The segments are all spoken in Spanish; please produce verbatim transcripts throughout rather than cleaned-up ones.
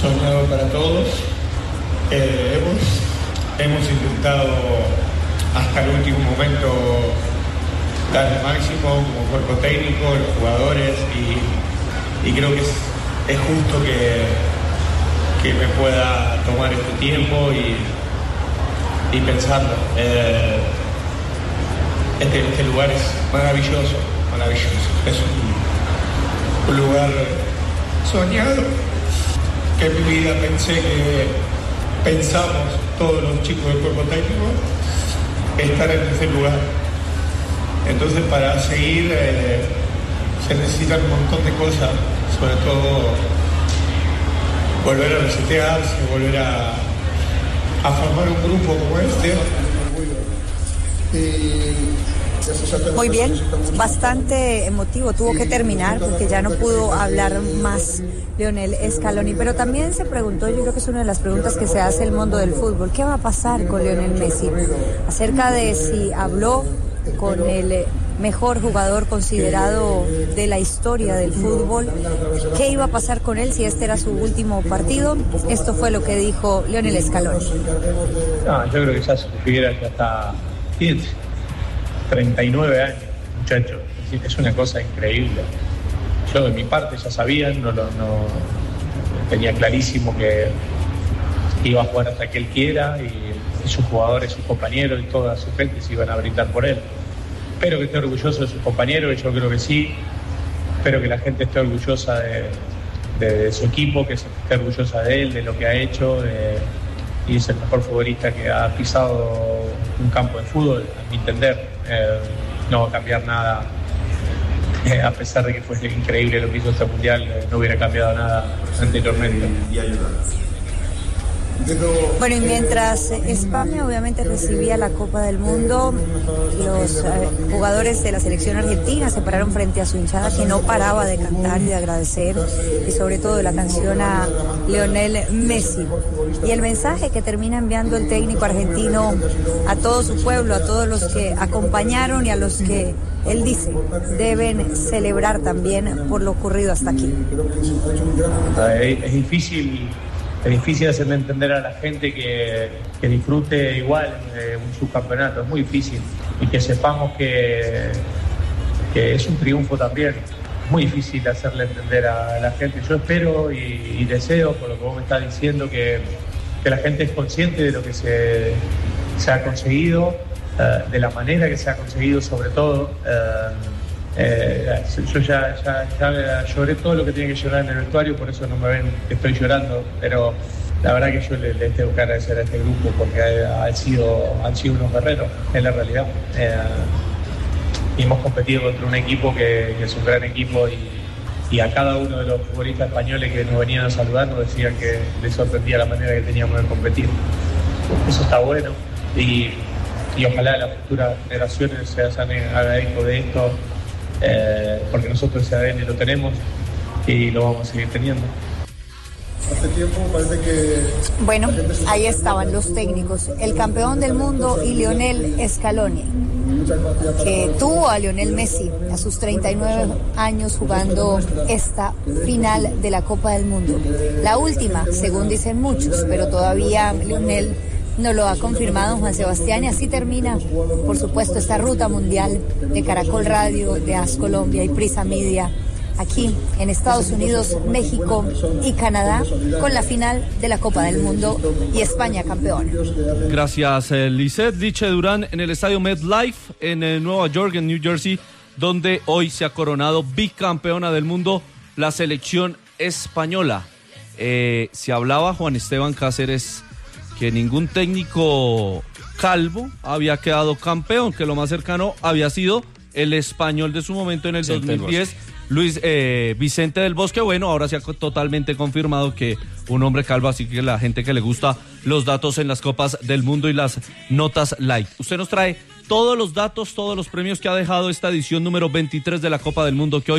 soñado para todos. Eh, hemos, hemos intentado hasta el último momento dar el máximo como cuerpo técnico, los jugadores, y, y creo que es, es justo que, que me pueda tomar este tiempo y, y pensarlo. Eh, este, este lugar es maravilloso, maravilloso. Es un, un lugar soñado que en mi vida pensé que pensamos todos los chicos del cuerpo técnico estar en ese lugar. Entonces, para seguir eh, se necesitan un montón de cosas, sobre todo volver a resetearse, volver a, a formar un grupo como este. Muy bien, bastante emotivo, tuvo que terminar porque ya no pudo hablar más Lionel Scaloni, pero también se preguntó, yo creo que es una de las preguntas que se hace el mundo del fútbol, ¿qué va a pasar con Lionel Messi? Acerca de si habló con el mejor jugador considerado de la historia del fútbol, ¿qué iba a pasar con él si este era su último partido? Esto fue lo que dijo Lionel Scaloni. No, yo creo que ya su figura ya está treinta y nueve años, muchachos, es una cosa increíble. Yo de mi parte ya sabía, no, no, no tenía clarísimo que iba a jugar hasta que él quiera y, y sus jugadores, sus compañeros y toda su gente se iban a brindar por él. Espero que esté orgulloso de sus compañeros, y yo creo que sí. Espero que la gente esté orgullosa de, de, de su equipo, que esté orgullosa de él, de lo que ha hecho, de, y es el mejor futbolista que ha pisado un campo de fútbol, a mi entender. Eh, no va a cambiar nada, eh, a pesar de que fue increíble lo que hizo este mundial, eh, no hubiera cambiado nada anteriormente. Bueno, y mientras España obviamente recibía la Copa del Mundo, los eh, jugadores de la selección argentina se pararon frente a su hinchada, que no paraba de cantar y de agradecer, y sobre todo de la canción a Lionel Messi. Y el mensaje que termina enviando el técnico argentino a todo su pueblo, a todos los que acompañaron y a los que él dice deben celebrar también por lo ocurrido hasta aquí. Es difícil... Es difícil hacerle entender a la gente que, que disfrute igual eh, un subcampeonato, es muy difícil, y que sepamos que, que es un triunfo también. Es muy difícil hacerle entender a la gente. Yo espero y, y deseo, por lo que vos me estás diciendo, que, que la gente es consciente de lo que se, se ha conseguido, eh, de la manera que se ha conseguido sobre todo. Eh, Eh, yo ya, ya, ya lloré todo lo que tenía que llorar en el vestuario, por eso no me ven que estoy llorando, pero la verdad que yo les le tengo que agradecer a este grupo porque han sido, han sido unos guerreros, es la realidad. Eh, y hemos competido contra un equipo que, que es un gran equipo, y, y a cada uno de los futbolistas españoles que nos venían a saludar nos decían que les sorprendía la manera que teníamos de competir. Eso está bueno, y, y ojalá las futuras generaciones se hagan eco de esto. Eh, porque nosotros ese A D N lo tenemos y lo vamos a seguir teniendo. Hace tiempo parece que... Bueno, ahí estaban los técnicos, el campeón del mundo y Lionel Scaloni, que tuvo a Lionel Messi a sus treinta y nueve años jugando esta final de la Copa del Mundo. La última, según dicen muchos, pero todavía Lionel no lo ha confirmado Juan Sebastián, y así termina, por supuesto, esta ruta mundial de Caracol Radio, de As Colombia y Prisa Media, aquí en Estados Unidos, México y Canadá, con la final de la Copa del Mundo y España campeona. Gracias, eh, Lisette. Liche Durán en el estadio MetLife en eh, Nueva York, en New Jersey, donde hoy se ha coronado bicampeona del mundo la selección española. Eh, se hablaba, Juan Esteban Cáceres, que ningún técnico calvo había quedado campeón, que lo más cercano había sido el Español de su momento en el dos mil diez, Luis eh, Vicente del Bosque. Bueno, ahora se ha totalmente confirmado que un hombre calvo, así que la gente que le gusta los datos en las Copas del Mundo y las notas light. Usted nos trae todos los datos, todos los premios que ha dejado esta edición número veintitrés de la Copa del Mundo, que hoy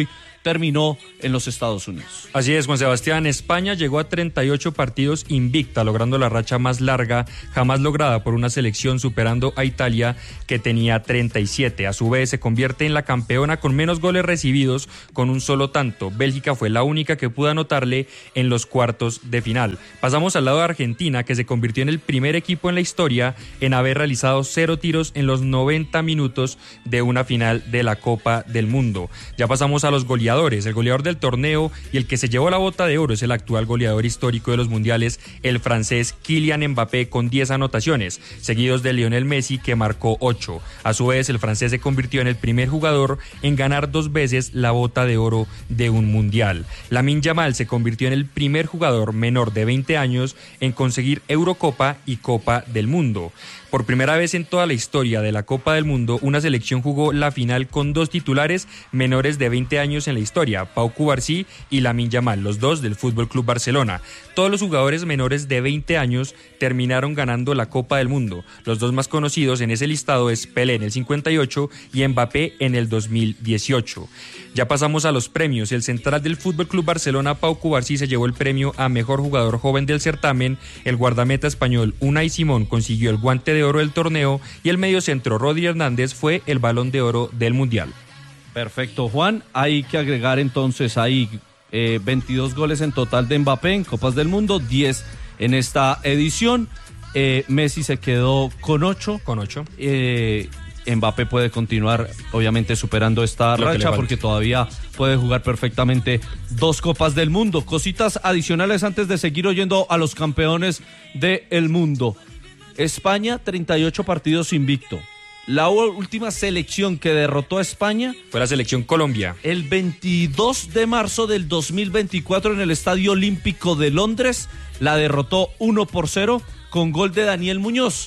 terminó en los Estados Unidos. Así es, Juan Sebastián. España llegó a treinta y ocho partidos invicta, logrando la racha más larga jamás lograda por una selección, superando a Italia, que tenía treinta y siete. A su vez, se convierte en la campeona con menos goles recibidos, con un solo tanto. Bélgica fue la única que pudo anotarle en los cuartos de final. Pasamos al lado de Argentina, que se convirtió en el primer equipo en la historia en haber realizado cero tiros en los noventa minutos de una final de la Copa del Mundo. Ya pasamos a los goleadores. El goleador del torneo y el que se llevó la bota de oro es el actual goleador histórico de los mundiales, el francés Kylian Mbappé, con diez anotaciones, seguidos de Lionel Messi, que marcó ocho. A su vez, el francés se convirtió en el primer jugador en ganar dos veces la bota de oro de un mundial. Lamine Yamal se convirtió en el primer jugador menor de veinte años en conseguir Eurocopa y Copa del Mundo. Por primera vez en toda la historia de la Copa del Mundo, una selección jugó la final con dos titulares menores de veinte años en la historia, Pau Cubarsí y Lamine Yamal, los dos del F C Barcelona. Todos los jugadores menores de veinte años terminaron ganando la Copa del Mundo. Los dos más conocidos en ese listado es Pelé en el cincuenta y ocho y Mbappé en el dos mil dieciocho. Ya pasamos a los premios. El central del F C Barcelona, Pau Cubarsí, se llevó el premio a mejor jugador joven del certamen. El guardameta español Unai Simón consiguió el guante de oro del torneo y el mediocentro Rodri Hernández fue el balón de oro del mundial. Perfecto, Juan. Hay que agregar entonces ahí eh, veintidós goles en total de Mbappé en Copas del Mundo, diez en esta edición. Eh, Messi se quedó con ocho. Con ocho. Eh, Mbappé puede continuar, obviamente, superando esta Lo racha porque todavía puede jugar perfectamente dos Copas del Mundo. Cositas adicionales antes de seguir oyendo a los campeones del mundo. España, treinta y ocho partidos invicto. La última selección que derrotó a España fue la selección Colombia. El veintidós de marzo del dos mil veinticuatro en el Estadio Olímpico de Londres. La derrotó uno por cero con gol de Daniel Muñoz.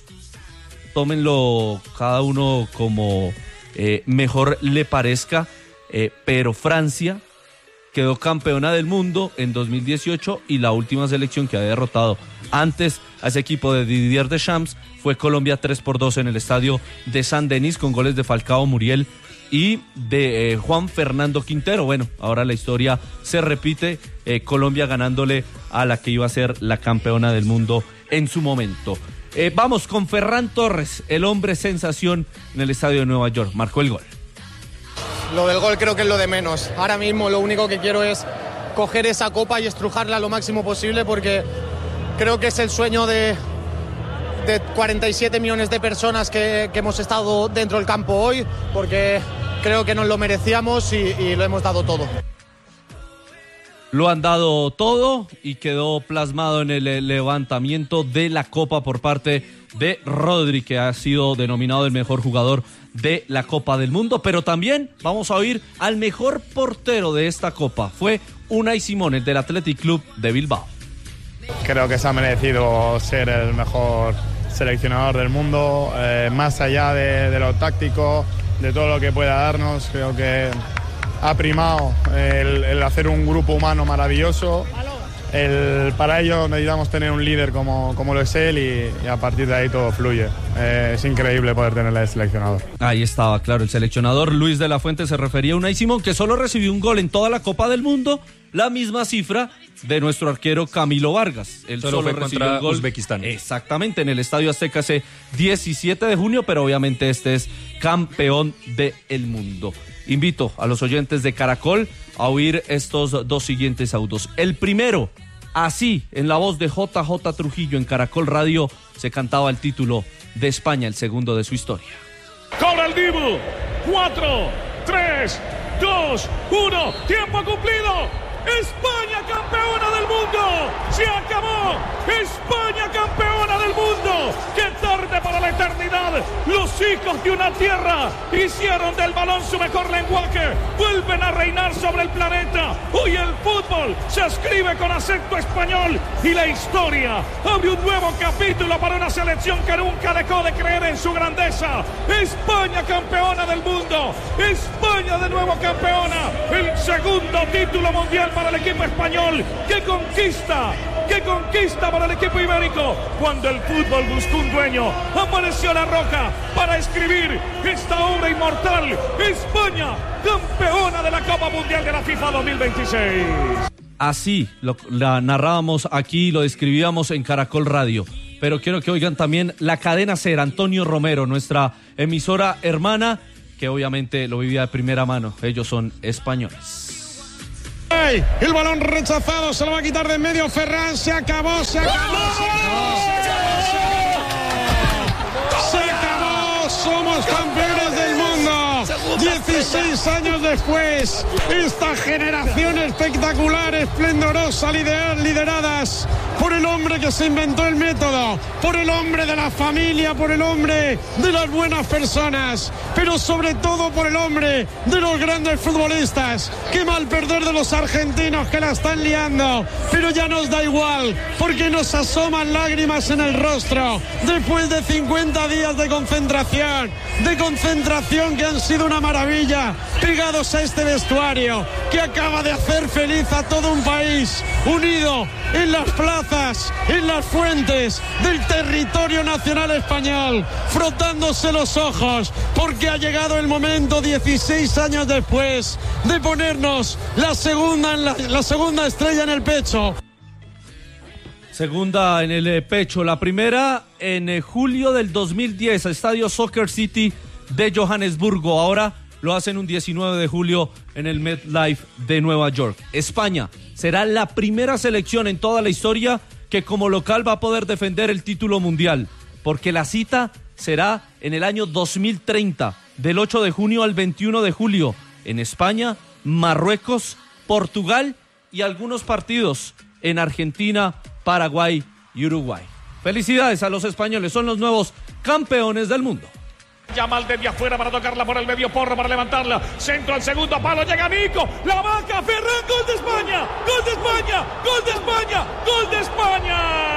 Tómenlo cada uno como eh, mejor le parezca, eh, pero Francia quedó campeona del mundo en dos mil dieciocho y la última selección que había derrotado antes a ese equipo de Didier Deschamps fue Colombia tres por dos en el estadio de Saint-Denis con goles de Falcao, Muriel y de eh, Juan Fernando Quintero. Bueno, ahora la historia se repite, eh, Colombia ganándole a la que iba a ser la campeona del mundo en su momento. Eh, vamos con Ferran Torres, el hombre sensación en el estadio de Nueva York, marcó el gol. Lo del gol creo que es lo de menos. Ahora mismo lo único que quiero es coger esa copa y estrujarla lo máximo posible porque creo que es el sueño de, de cuarenta y siete millones de personas que, que hemos estado dentro del campo hoy, porque creo que nos lo merecíamos y, y lo hemos dado todo. Lo han dado todo y quedó plasmado en el levantamiento de la copa por parte de Rodri, que ha sido denominado el mejor jugador de la Copa del Mundo. Pero también vamos a oír al mejor portero de esta copa. Fue Unai Simón, el del Athletic Club de Bilbao. Creo que se ha merecido ser el mejor seleccionador del mundo, eh, más allá de, de lo táctico, de todo lo que pueda darnos. Creo que ha primado el, el hacer un grupo humano maravilloso. El, para ello necesitamos tener un líder como, como lo es él y, y a partir de ahí todo fluye. Eh, es increíble poder tenerle de seleccionador. Ahí estaba, claro, el seleccionador Luis de la Fuente se refería a Unai Simón, que solo recibió un gol en toda la Copa del Mundo, la misma cifra de nuestro arquero Camilo Vargas. Él solo, solo fue contra el gol. Uzbekistán. Exactamente, en el Estadio Azteca ese diecisiete de junio, pero obviamente este es campeón del mundo. Invito a los oyentes de Caracol a oír estos dos siguientes audios. El primero, así, en la voz de J J Trujillo en Caracol Radio, se cantaba el título de España, el segundo de su historia. Cobra el Dibu. Cuatro, tres, dos, uno. Tiempo cumplido. España campeona del mundo. Se acabó. España campeona del mundo. Qué tarde para la eternidad. Los hijos de una tierra hicieron del balón su mejor lenguaje. Vuelven a reinar sobre el planeta. Hoy el fútbol se escribe con acento español y la historia abre un nuevo capítulo para una selección que nunca dejó de creer en su grandeza. España campeona del mundo. España de nuevo campeona. El segundo título mundial para el equipo español. ¡Qué conquista! ¡Qué conquista Falta para el equipo ibérico. Cuando el fútbol buscó un dueño, apareció La Roja para escribir esta obra inmortal. España, campeona de la Copa Mundial de la FIFA dos mil veintiséis. Así lo la narrábamos aquí, lo describíamos en Caracol Radio. Pero quiero que oigan también la cadena SER, Antonio Romero, nuestra emisora hermana, que obviamente lo vivía de primera mano. Ellos son españoles. ¡Ay! El balón rechazado, se lo va a quitar de en medio Ferran, se acabó, se acabó, se acabó, se acabó, se acabó, somos campeones del mundo. dieciséis años después, esta generación espectacular, esplendorosa, lider, lideradas por el hombre que se inventó el método, por el hombre de la familia, por el hombre de las buenas personas, pero sobre todo por el hombre de los grandes futbolistas. Qué mal perder de los argentinos que la están liando, pero ya nos da igual, porque nos asoman lágrimas en el rostro después de cincuenta días de concentración, de concentración que han sido una maravilla, pegados a este vestuario que acaba de hacer feliz a todo un país, unido en las plazas, en las fuentes del territorio nacional español, frotándose los ojos, porque ha llegado el momento, dieciséis años después, de ponernos la segunda, en la, la segunda estrella en el pecho. Segunda en el pecho, la primera en eh, julio del dos mil diez, Estadio Soccer City de Johannesburgo. Ahora lo hacen un diecinueve de julio en el MetLife de Nueva York. España será la primera selección en toda la historia que como local va a poder defender el título mundial, porque la cita será en el año dos mil treinta, del ocho de junio al veintiuno de julio, en España, Marruecos, Portugal y algunos partidos en Argentina, Paraguay y Uruguay. Felicidades a los españoles, son los nuevos campeones del mundo. Yamal desde afuera para tocarla por el medio, Porro para levantarla, centro al segundo palo, llega Nico, la vaca, Ferran, gol de España, gol de España, gol de España, gol de España.